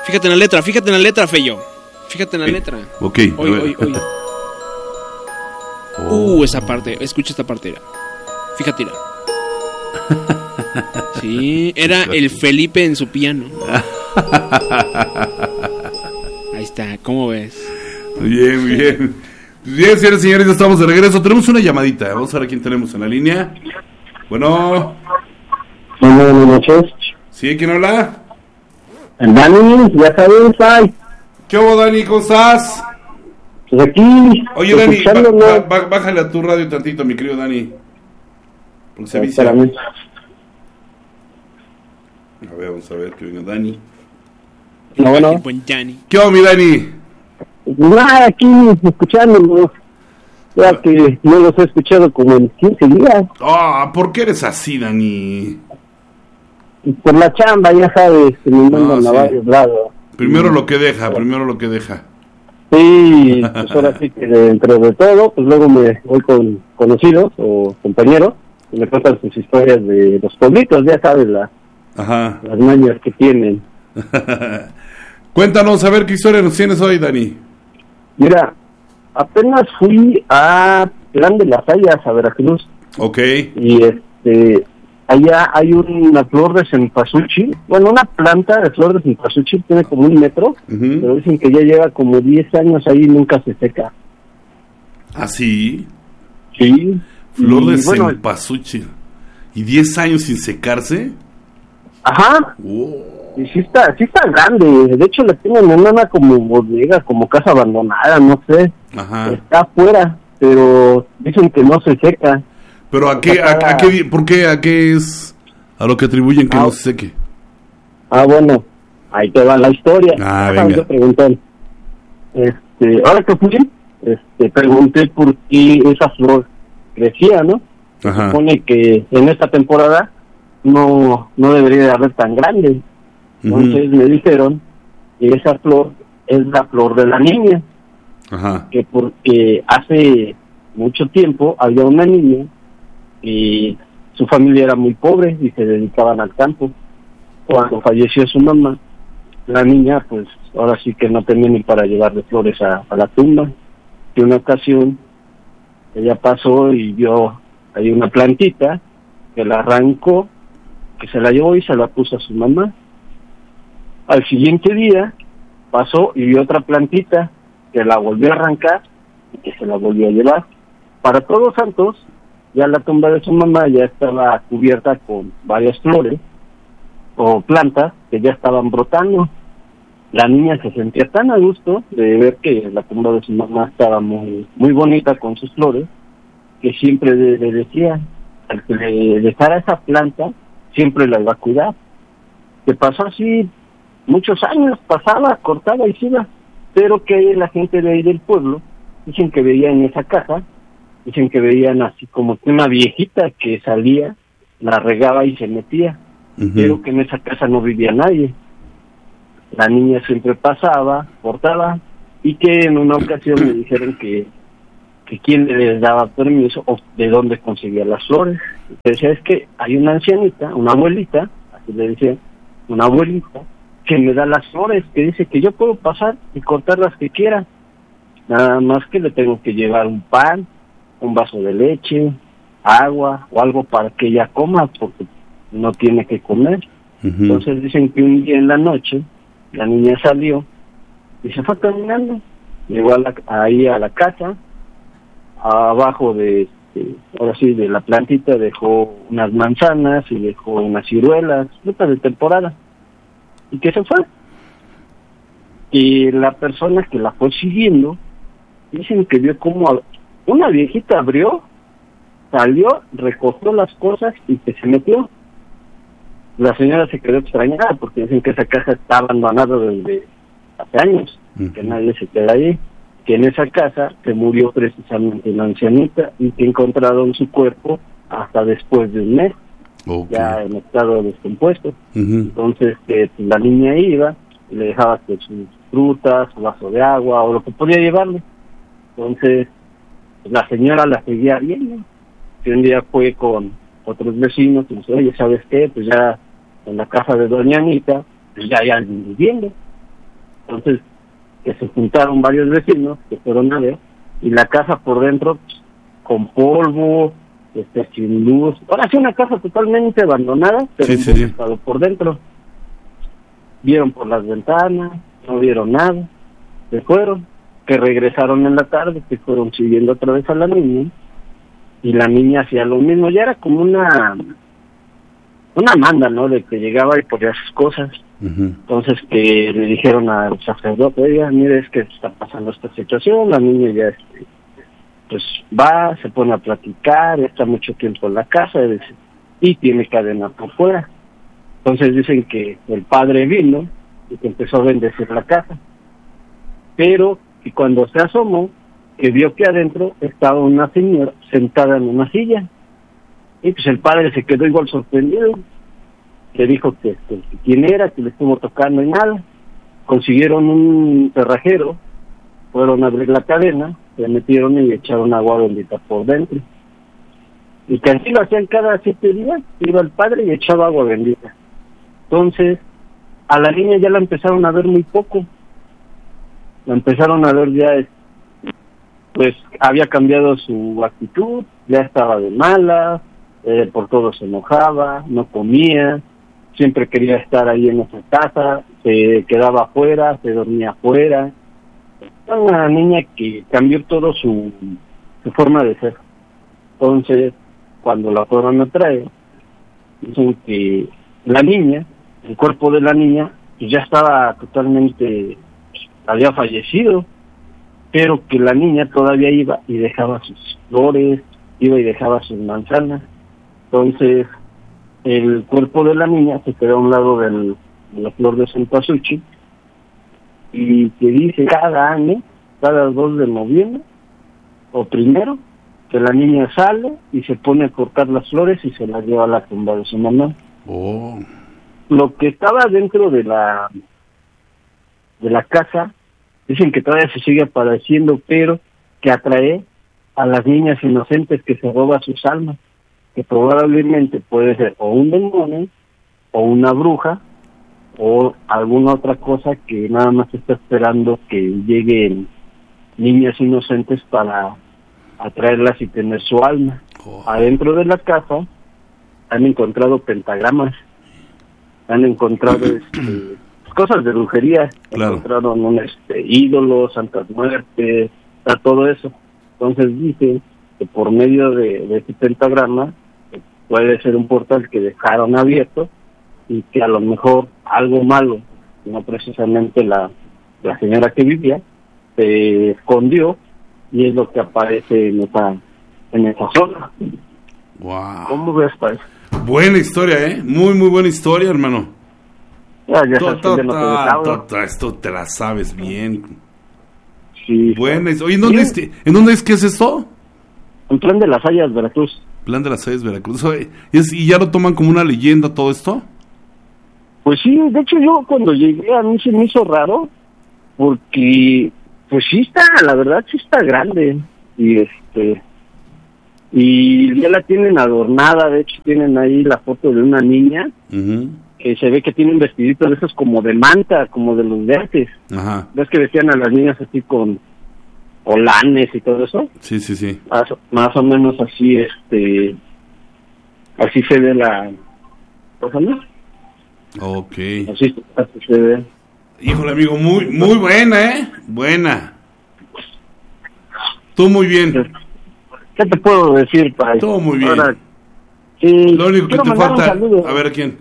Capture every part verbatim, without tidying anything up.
Fíjate en la letra, fíjate en la letra, Feyo. Fíjate en la okay. letra. Ok. Oye, oye, oye. Oh. Uh, esa parte, escucha esta parte. Era. Fíjate, era. Sí, era el Felipe en su piano. Ahí está, ¿cómo ves? Muy bien, muy bien. Bien, señores y señores, ya estamos de regreso. Tenemos una llamadita. Vamos a ver a quién tenemos en la línea. Bueno. Buenas noches. ¿Sí? ¿Quién habla? Dani, ya sabes, ay. ¿Qué hubo, Dani? ¿Cómo estás? Pues aquí. Oye, Dani, ba- ba- bájale a tu radio tantito, mi querido Dani. Porque se avisa. A ver, vamos a ver que venga Dani. No, bueno. ¿Qué hubo, mi Dani? Nada, aquí escuchándolo. Ya ah. que no los he escuchado como en quince días. Ah, oh, ¿por qué eres así, Dani? Por la chamba, ya sabes, que me mandan no, a sí. varios lados. Primero lo que deja, primero lo que deja. Sí, pues ahora sí que dentro de todo, pues luego me voy con conocidos o compañeros y me cuentan sus historias de los pueblitos, ya sabes, la, Ajá. las mañas que tienen. Cuéntanos, a ver qué historia nos tienes hoy, Dani. Mira, apenas fui a Plan de las Hayas, a Veracruz. Ok. Y este, allá hay una flor de cempasúchil, bueno, una planta de flor de cempasúchil, tiene como un metro, uh-huh. pero dicen que ya lleva como diez años ahí y nunca se seca. ¿Ah, sí? Sí. Flor y, de bueno, cempasúchil. ¿Y diez años sin secarse? Ajá. Oh. Y sí está, sí está grande, de hecho la tienen en una como bodega, como casa abandonada, no sé. Ajá. Está afuera, pero dicen que no se seca. ¿Pero a qué, a, a qué, por qué, a qué es a lo que atribuyen que ah, no se seque? Ah, bueno, ahí te va la historia. Ah, venga. Yo pregunté, este, ahora que fui, este, pregunté por qué esa flor crecía, ¿no? Ajá. Se supone que en esta temporada no, no debería de haber tan grande. Entonces uh-huh. me dijeron que esa flor es la flor de la niña. Ajá. Que porque hace mucho tiempo había una niña y su familia era muy pobre y se dedicaban al campo. Cuando falleció su mamá, la niña pues ahora sí que no tenía ni para llevarle flores a, a la tumba. Y una ocasión ella pasó y vio ahí una plantita que la arrancó, que se la llevó y se la puso a su mamá. Al siguiente día pasó y vio otra plantita que la volvió a arrancar y que se la volvió a llevar. Para Todos Santos, ya la tumba de su mamá ya estaba cubierta con varias flores o plantas que ya estaban brotando. La niña se sentía tan a gusto de ver que la tumba de su mamá estaba muy muy bonita con sus flores, que siempre le, le decía, al que le dejara esa planta, siempre la iba a cuidar. Que pasó así muchos años, pasaba, cortaba y se iba. Pero que la gente de ahí del pueblo dicen que veían en esa casa, dicen que veían así como que una viejita que salía, la regaba y se metía, uh-huh. pero que en esa casa no vivía nadie. La niña siempre pasaba, cortaba, y que en una ocasión me dijeron que, que quién les daba permiso o de dónde conseguía las flores. Y decía, es que hay una ancianita, una abuelita, así le decían, una abuelita, que me da las flores, que dice que yo puedo pasar y cortar las que quiera, nada más que le tengo que llevar un pan, un vaso de leche, agua o algo para que ella coma, porque no tiene que comer. Uh-huh. Entonces dicen que un día en la noche la niña salió y se fue caminando, llegó a la, ahí a la casa, abajo de, de ahora sí de la plantita dejó unas manzanas y dejó unas ciruelas, frutas de temporada, y que se fue. Y la persona que la fue siguiendo, dicen que vio como una viejita abrió, salió, recogió las cosas y que se metió. La señora se quedó extrañada porque dicen que esa casa está abandonada desde hace años, uh-huh. que nadie se queda ahí, que en esa casa se murió precisamente una ancianita y que encontraron su cuerpo hasta después de un mes. Okay. Ya en estado descompuesto. Uh-huh. Entonces que la niña iba y le dejaba que sus frutas, su vaso de agua o lo que podía llevarle. Entonces pues, la señora la seguía viendo. Que un día fue con otros vecinos y dice, oye, ¿sabes qué? Pues ya en la casa de doña Anita, pues ya hay alguien viviendo. Entonces, que se juntaron varios vecinos que fueron a ver, y la casa por dentro, pues, con polvo, este, sin luz. Ahora sí, una casa totalmente abandonada, pero Sí, sí. estado por dentro. Vieron por las ventanas, no vieron nada, se fueron, que regresaron en la tarde, que fueron siguiendo otra vez a la niña, y la niña hacía lo mismo. Ya era como una una manda, ¿no?, de que llegaba y ponía sus cosas. Uh-huh. Entonces que le dijeron al sacerdote, oiga, mire, es que está pasando esta situación, la niña ya este, pues va, se pone a platicar, está mucho tiempo en la casa, y, dice, y tiene cadena por fuera. Entonces dicen que el padre vino y que empezó a bendecir la casa, pero que cuando se asomó, que vio que adentro estaba una señora sentada en una silla, y pues el padre se quedó igual sorprendido. Le dijo que, que, que quién era, que le estuvo tocando y nada. Consiguieron un cerrajero, fueron a abrir la cadena, le metieron y echaron agua bendita por dentro. Y que así lo hacían cada siete días, iba el padre y echaba agua bendita. Entonces, a la niña ya la empezaron a ver muy poco. La empezaron a ver ya, pues había cambiado su actitud, ya estaba de mala, eh, por todo se enojaba, no comía, siempre quería estar ahí en esa casa, se quedaba afuera, se dormía afuera. Era una niña que cambió todo su, su forma de ser. Entonces, cuando la fueron a traer, dicen que la niña, el cuerpo de la niña, pues ya estaba totalmente, había fallecido, pero que la niña todavía iba y dejaba sus flores, iba y dejaba sus manzanas. Entonces, el cuerpo de la niña se quedó a un lado del, de la flor de cempasúchil, y que dice cada año, cada dos de noviembre, o primero, que la niña sale y se pone a cortar las flores y se las lleva a la tumba de su mamá. Oh. Lo que estaba dentro de la de la casa, dicen que todavía se sigue apareciendo, pero que atrae a las niñas inocentes, que se roba sus almas, que probablemente puede ser o un demonio, o una bruja, o alguna otra cosa que nada más está esperando que lleguen niñas inocentes para atraerlas y tener su alma. Oh. Adentro de la casa han encontrado pentagramas, han encontrado este, cosas de brujería, Claro. encontraron un este, ídolos, santas muertes, a todo eso. Entonces dicen que por medio de, de ese pentagrama eh, puede ser un portal que dejaron abierto, y que a lo mejor algo malo, no precisamente la, la señora que vivía, se escondió, y es lo que aparece en esa, en esa zona. Wow. ¿Cómo ves, Paz? Buena historia, ¿eh? Muy, muy buena historia, hermano. Ya, ya sabes To- que yo no te to- hablo. to- Esto te la sabes bien. Sí. Buena. his- Oye, ¿en dónde, Sí. es, ¿en dónde es que es esto? En Plan de las Hayas, Veracruz. Plan de las Hayas, Veracruz. Oye, ¿es- ¿Y ya lo toman como una leyenda todo esto? Pues sí, de hecho yo cuando llegué a mí se me hizo raro, porque pues sí está, la verdad sí está grande, y este y ya la tienen adornada. De hecho tienen ahí la foto de una niña Uh-huh. que se ve que tiene un vestidito de esos como de manta, como de los de antes. Ajá. ¿Ves que vestían a las niñas así con holanes y todo eso? Sí, sí, sí. Más, más o menos así, este así se ve la cosa, ¿no? Ok. Así, así se ve. Híjole, amigo, muy, muy buena, ¿eh? Buena. Tú muy bien. ¿Qué te puedo decir, Pai? Todo muy bien. Ahora, sí, Lo único que quiero te mandar un falta... saludo. A ver, ¿a quién?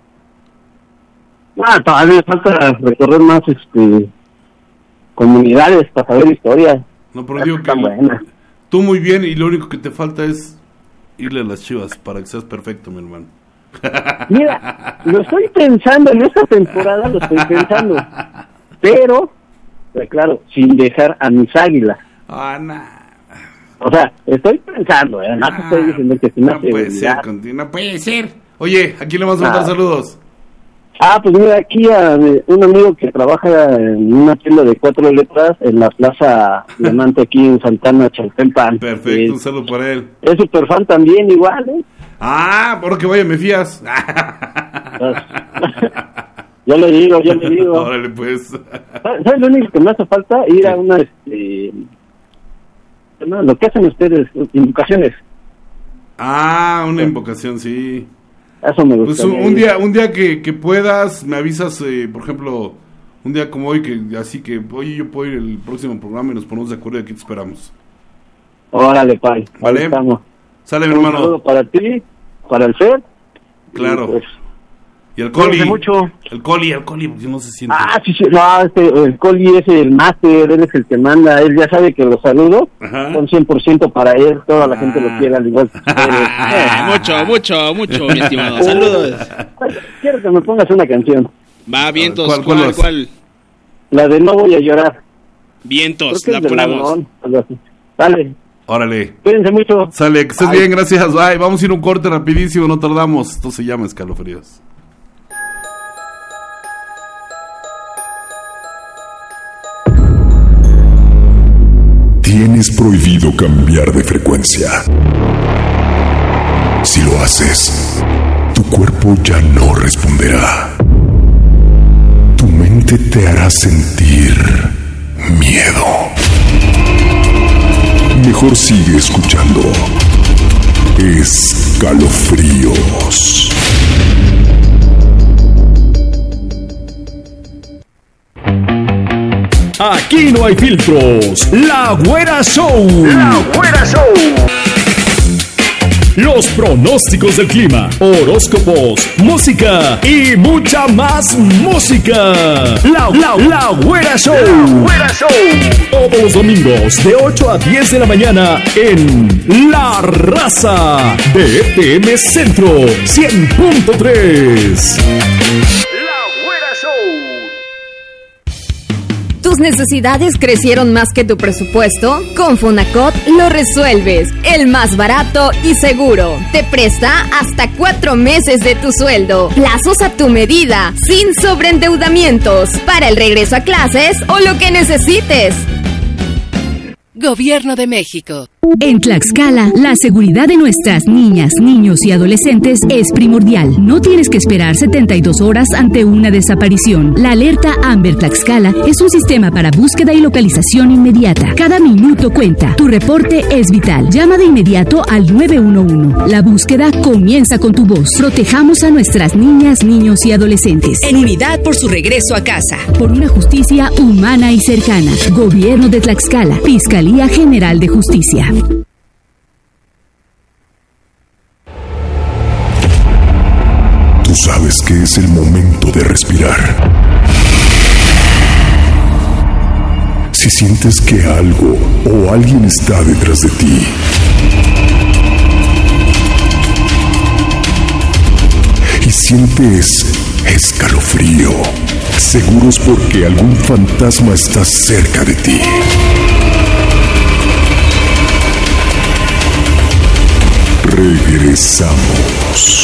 Ah, todavía me falta recorrer más este comunidades para saber historia. No, pero digo que... Están buenas. Tú muy bien, y lo único que te falta es irle a las Chivas para que seas perfecto, mi hermano. Mira, lo estoy pensando en esta temporada, lo estoy pensando. Pero, pues claro, sin dejar a mis águilas. Ah, nah. O sea, estoy pensando, ¿eh? No te estoy diciendo que sin no puede ser, contigo, no puede ser. Oye, ¿a quién le vamos a mandar Ah. saludos? Ah, pues mira, aquí a eh, un amigo que trabaja en una tienda de cuatro letras en la Plaza Diamante aquí en Santana, Chaltempan. Perfecto, un Eh, saludo para él. es súper fan también, igual, ¿eh? Ah, por que vaya, me fías. Yo le digo, yo le digo. Órale, pues. ¿Sabes lo único que me hace falta? Ir a una, este... No, lo que hacen ustedes, invocaciones. Ah, una invocación, sí. Eso me gusta. Pues un, un día, un día que, que puedas, me avisas, eh, por ejemplo, un día como hoy, que así que, oye, yo puedo ir al próximo programa y nos ponemos de acuerdo y aquí te esperamos. Órale, pai. Vale. Estamos. Sale, mi Un hermano. saludo para ti, para el Fer. Claro. Y, pues, Y el Coli. cuídense mucho. El Coli, el Coli, porque no se siente. Ah, sí, sí, no, este, el Coli es el máster, él es el que manda, él ya sabe que los saludos Ajá. son cien por ciento para él, toda la gente lo quiere al igual que ustedes. Ah, mucho, mucho, mucho, mi estimado. Saludos. Quiero que me pongas una canción, Va, vientos. ¿Cuál, ¿Cuál, cuál cuál? vas? la de No Voy a Llorar. Creo Vientos, que la es de ponemos. Ladrón, algo así. Dale, Órale. cuídense mucho. Sale, que estés Bye. bien, gracias. Bye. Vamos a ir a un corte rapidísimo, no tardamos. Esto se llama Escalofríos. Tienes prohibido cambiar de frecuencia. Si lo haces, tu cuerpo ya no responderá. Tu mente te hará sentir miedo. Mejor sigue escuchando Escalofríos. Aquí no hay filtros. La Güera Show. La Güera Show. Los pronósticos del clima, horóscopos, música y mucha más música. La, la, la Güera Show. La Güera Show. Todos los domingos de ocho a diez de la mañana en La Raza de F M Centro cien punto tres. ¿Tus necesidades crecieron más que tu presupuesto? Con Fonacot lo resuelves. El más barato y seguro. Te presta hasta cuatro meses de tu sueldo. Plazos a tu medida, sin sobreendeudamientos. Para el regreso a clases o lo que necesites. Gobierno de México. En Tlaxcala, la seguridad de nuestras niñas, niños y adolescentes es primordial. No tienes que esperar setenta y dos horas ante una desaparición. La alerta Amber Tlaxcala es un sistema para búsqueda y localización inmediata. Cada minuto cuenta. Tu reporte es vital. Llama de inmediato al nueve uno uno. La búsqueda comienza con tu voz. Protejamos a nuestras niñas, niños y adolescentes. En unidad por su regreso a casa. Por una justicia humana y cercana. Gobierno de Tlaxcala. Fiscalía General de Justicia. Tú sabes que es el momento de respirar. Si sientes que algo o alguien está detrás de ti, y sientes escalofrío, seguro es porque algún fantasma está cerca de ti. Regresamos.